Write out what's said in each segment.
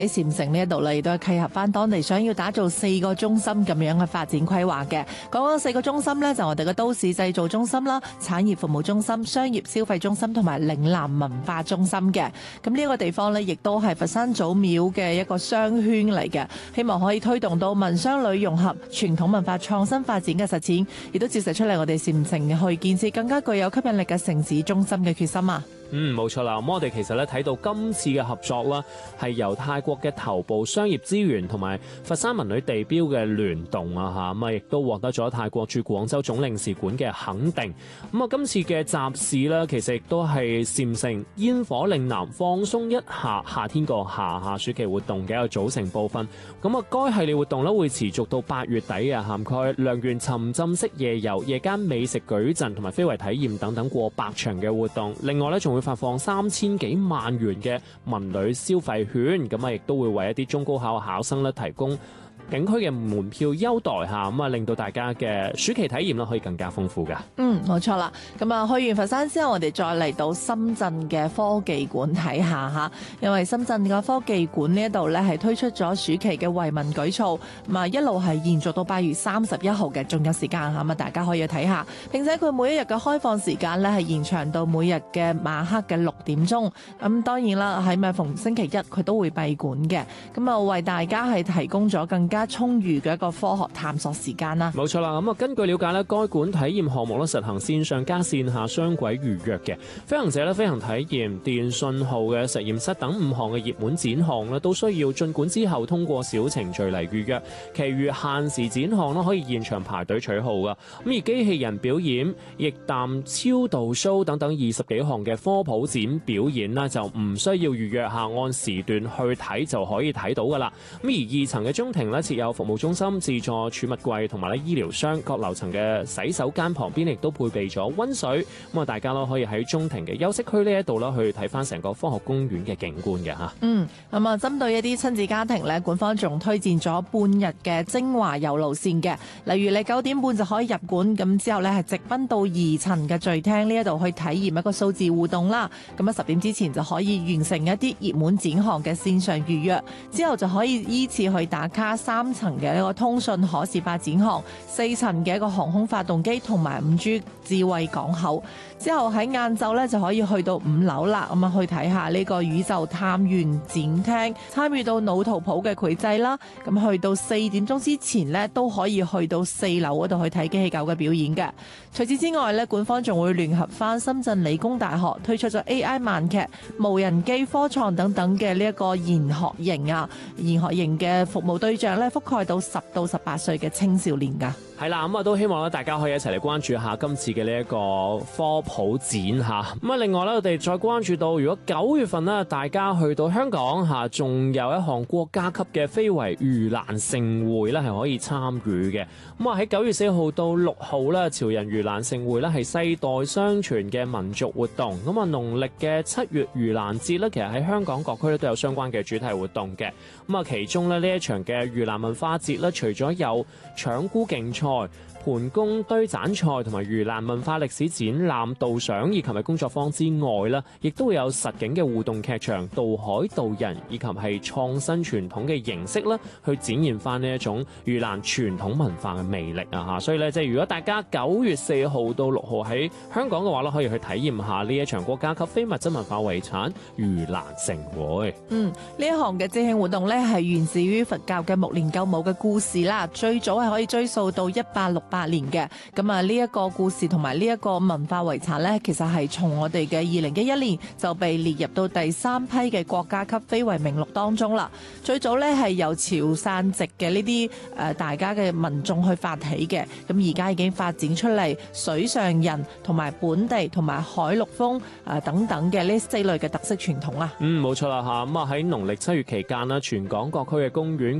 喺禪城呢一度咧，亦都係契合翻當地想要打造4個中心咁樣嘅發展規劃嘅。講4個中心呢，就我哋嘅都市製造中心啦、產業服務中心、商業消費中心同埋嶺南文化中心嘅。咁呢一個地方呢，亦都係佛山祖廟嘅一個商圈嚟嘅，希望可以推動到民商旅融合、傳統文化創新發展嘅實踐，亦都折射出嚟我哋禪城去建設更加具有吸引力嘅城市中心嘅決心啊！ 冇錯啦。咁我哋其實咧睇到今次嘅合作啦，係由泰國嘅頭部商業資源同埋佛山文旅地標嘅聯動啊，咁亦都獲得咗泰國駐廣州總領事館嘅肯定。咁今次嘅集市呢，其實亦都係禪城煙火嶺南放鬆一下夏天個夏暑期活動嘅一個組成部分。咁該系列活動呢會持續到8月底啊，涵蓋良緣沉浸式夜遊、夜間美食舉贈同埋非遺體驗等等過百場嘅活動。另外呢，仲會發放3000幾萬元嘅文旅消費券，咁亦都會為一啲中高考嘅考生咧提供景區嘅門票優待下，咁令到大家嘅暑期體驗咧可以更加豐富㗎。 冇錯啦。咁去完佛山之後，我哋再嚟到深圳嘅科技館睇下嚇，因為深圳嘅科技館呢一度咧係推出咗暑期嘅惠民舉措，一路係延續到8月31號嘅，仲有時間嚇，咁大家可以去睇下。並且佢每一日嘅開放時間咧係延長到每日嘅晚黑嘅6點鐘。咁當然啦，喺咪逢星期一佢都會閉館嘅。咁為大家係提供咗更加充裕嘅一個科學探索時間啦。 冇錯啦。咁根據了解咧，該館體驗項目咧實行線上加線下雙軌預約嘅，飛行者咧飛行體驗、電信號嘅實驗室等5項嘅熱門展項咧都需要進館之後通過小程序嚟預約，其餘限時展項咧可以現場排隊取號噶。咁而機器人表演、液氮超導 show 等等20幾項嘅科普展表演呢，就唔需要預約下，按時段去睇就可以睇到噶啦。咁而2層嘅中庭咧設有服務中心、自助儲物櫃同埋醫療箱，各樓層嘅洗手間旁邊亦都配備咗溫水。咁大家都可以喺中庭嘅休息區呢一度啦，去睇翻成個科學公園嘅景觀嘅嚇。 針對一啲親子家庭咧，館方仲推薦咗半日嘅精華遊路線嘅，例如你9點半就可以入館，咁之後咧係直奔到2層嘅聚廳呢一度去體驗一個數字互動啦。咁10點之前就可以完成一啲熱門展項嘅線上預約，之後就可以依次去打卡3層嘅一個通訊可視化展項、4層嘅一個航空發動機同埋5G 智慧港口。之後喺晏晝咧就可以去到5樓啦，咁去睇下呢個宇宙探員展廳，參與到腦圖譜嘅繪製啦。咁去到4點鐘之前咧都可以去到4樓嗰度去睇機器狗嘅表演嘅。除此之外咧，館方仲會聯合翻深圳理工大學推出咗 AI 慢劇、無人機科創等等嘅呢一個研學營啊，研學營嘅服務對象咧覆蓋到10到18歲嘅青少年㗎。 係啦，咁都希望咧大家可以一齊嚟關注下今次嘅呢一個科普展嚇。咁另外咧，我哋再關注到，如果9月份咧大家去到香港嚇，仲有一項國家級嘅非遺盂蘭盛會咧係可以參與嘅。喺9月4號到6號咧，潮人盂蘭盛會咧係世代相傳嘅民族活動。農曆嘅7月盂蘭節咧，其實喺香港各區咧都有相關嘅主題活動嘅。其中咧呢一場嘅盂蘭文化節咧，除咗有搶孤競賽、盤公堆斬賽同埋盂蘭文化歷史展覽、導賞以及係工作坊之外啦，亦都會有實景嘅互動劇場、渡海渡人以及係創新傳統嘅形式啦，去展現翻呢一種盂蘭傳統文化嘅魅力啊！所以咧，即係如果大家9月4號到6號喺香港嘅話咧，可以去體驗下呢一場國家級非物質文化遺產盂蘭盛會。 呢一項嘅節慶活動咧係源自於佛教嘅目連救母嘅故事啦，最早係可以追溯到1868年嘅。呢一個故事同埋呢一個文化遺產咧，其實係從我哋嘅2011年就被列入到第3批嘅國家級非遺名錄當中啦。最早咧係由潮汕籍嘅呢啲大家嘅民眾去發起嘅，咁而家已經發展出嚟水上人同埋本地同埋海陸豐等等嘅呢4類嘅特色傳統啦。 冇錯啦嚇。喺農曆7月期間啦，全港各區嘅公園、廣場、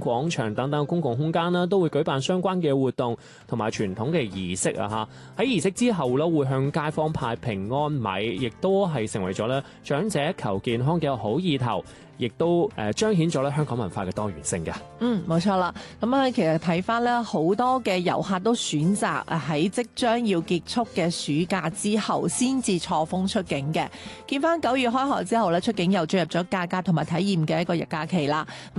場等等公共空間啦，都會舉辦相關嘅活動同埋傳統嘅儀式啊嚇。喺儀式之後咧，會向街坊派平安米，亦都係成為咗咧長者求健康嘅好意頭。亦都彰顯咗咧香港文化嘅多元性嘅。 冇錯啦。咁啊，其實睇翻咧，好多嘅遊客都選擇喺即將要結束嘅暑假之後先至錯峰出境嘅。見翻9月開學之後咧，出境又進入咗價格同埋體驗嘅一個日假期啦。